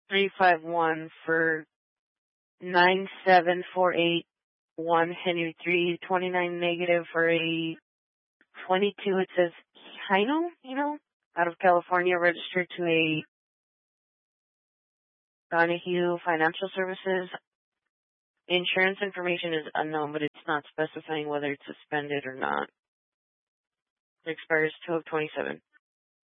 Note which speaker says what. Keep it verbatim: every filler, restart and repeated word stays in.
Speaker 1: three five one for nine seven four eight one Henry three twenty-nine negative for a twenty-two. It says Hino, you know, out of California, registered to a Donahue Financial Services. Insurance information is unknown, but it's not specifying whether it's suspended or not. It expires two of twenty-seven.